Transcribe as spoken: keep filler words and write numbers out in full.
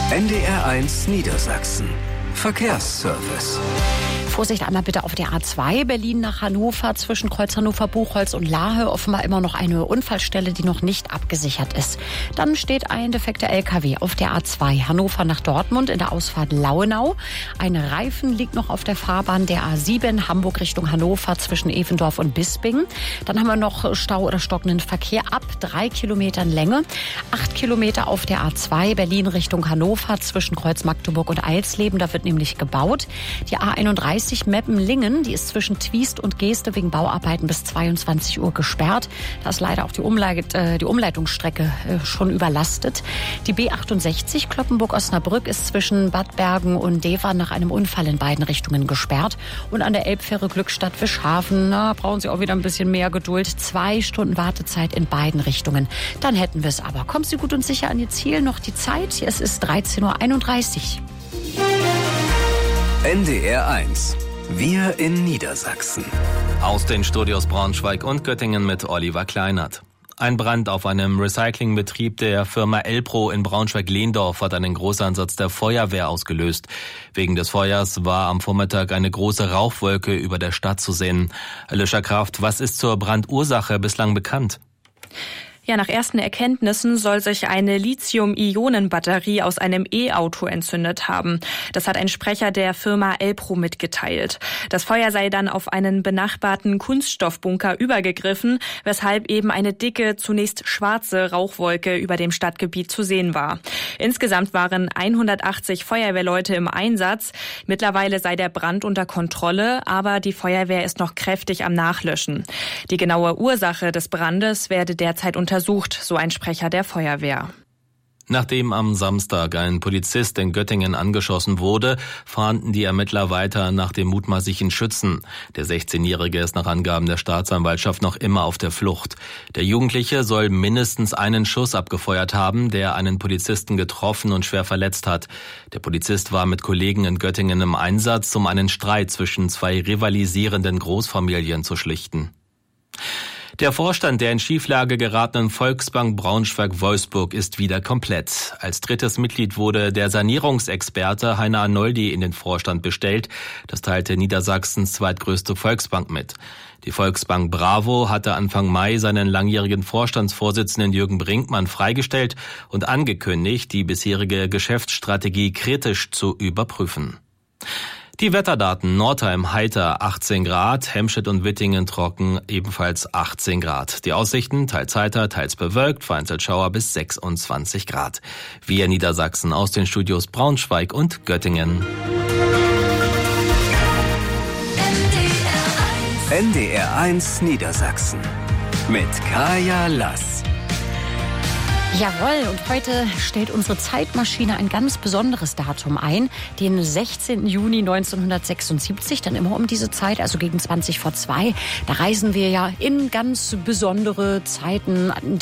N D R eins Niedersachsen. Verkehrsservice. Vorsicht einmal bitte auf der A zwei, Berlin nach Hannover, zwischen Kreuz Hannover-Buchholz und Lahe. Offenbar immer noch eine Unfallstelle, die noch nicht abgesichert ist. Dann steht ein defekter L K W auf der A zwei, Hannover nach Dortmund in der Ausfahrt Lauenau. Ein Reifen liegt noch auf der Fahrbahn der A sieben, Hamburg Richtung Hannover, zwischen Evendorf und Bisping. Dann haben wir noch Stau oder stockenden Verkehr ab drei Kilometern Länge. Acht Kilometer auf der A zwei, Berlin Richtung Hannover, zwischen Kreuz Magdeburg und Eilsleben. Da wird nämlich gebaut. Die A einunddreißig Meppen-Lingen, die ist zwischen Twiest und Geeste wegen Bauarbeiten bis zweiundzwanzig Uhr gesperrt. Da ist leider auch die, Umleit- äh, die Umleitungsstrecke äh, schon überlastet. Die B achtundsechzig Cloppenburg-Osnabrück ist zwischen Bad Bergen und Deva nach einem Unfall in beiden Richtungen gesperrt. Und an der Elbfähre Glückstadt-Wischhafen, na, brauchen Sie auch wieder ein bisschen mehr Geduld. Zwei Stunden Wartezeit in beiden Richtungen. Dann hätten wir es aber. Kommen Sie gut und sicher an Ihr Ziel. Noch die Zeit. Es ist dreizehn Uhr einunddreißig. N D R eins. Wir in Niedersachsen. Aus den Studios Braunschweig und Göttingen mit Oliver Kleinert. Ein Brand auf einem Recyclingbetrieb der Firma Elpro in Braunschweig-Lehndorf hat einen Großeinsatz der Feuerwehr ausgelöst. Wegen des Feuers war am Vormittag eine große Rauchwolke über der Stadt zu sehen. Alicia Kraft, was ist zur Brandursache bislang bekannt? Ja, nach ersten Erkenntnissen soll sich eine Lithium-Ionen-Batterie aus einem E-Auto entzündet haben. Das hat ein Sprecher der Firma Elpro mitgeteilt. Das Feuer sei dann auf einen benachbarten Kunststoffbunker übergegriffen, weshalb eben eine dicke, zunächst schwarze Rauchwolke über dem Stadtgebiet zu sehen war. Insgesamt waren hundertachtzig Feuerwehrleute im Einsatz. Mittlerweile sei der Brand unter Kontrolle, aber die Feuerwehr ist noch kräftig am Nachlöschen. Die genaue Ursache des Brandes werde derzeit untersucht. Untersucht, so ein Sprecher der Feuerwehr. Nachdem am Samstag ein Polizist in Göttingen angeschossen wurde, fahnden die Ermittler weiter nach dem mutmaßlichen Schützen. Der sechzehnjährige ist nach Angaben der Staatsanwaltschaft noch immer auf der Flucht. Der Jugendliche soll mindestens einen Schuss abgefeuert haben, der einen Polizisten getroffen und schwer verletzt hat. Der Polizist war mit Kollegen in Göttingen im Einsatz, um einen Streit zwischen zwei rivalisierenden Großfamilien zu schlichten. Der Vorstand der in Schieflage geratenen Volksbank Braunschweig-Wolfsburg ist wieder komplett. Als drittes Mitglied wurde der Sanierungsexperte Heiner Arnoldi in den Vorstand bestellt. Das teilte Niedersachsens zweitgrößte Volksbank mit. Die Volksbank Bravo hatte Anfang Mai seinen langjährigen Vorstandsvorsitzenden Jürgen Brinkmann freigestellt und angekündigt, die bisherige Geschäftsstrategie kritisch zu überprüfen. Die Wetterdaten: Nordheim heiter achtzehn Grad, Hemstedt und Wittingen trocken ebenfalls achtzehn Grad. Die Aussichten: teils heiter, teils bewölkt, vereinzelt Schauer bis sechsundzwanzig Grad. Wir Niedersachsen aus den Studios Braunschweig und Göttingen. N D R eins Niedersachsen mit Kaya Lass. Jawohl, und heute stellt unsere Zeitmaschine ein ganz besonderes Datum ein, den sechzehnten Juni neunzehnhundertsechsundsiebzig, dann immer um diese Zeit, also gegen zwanzig vor zwei. Da reisen wir ja in ganz besondere Zeiten,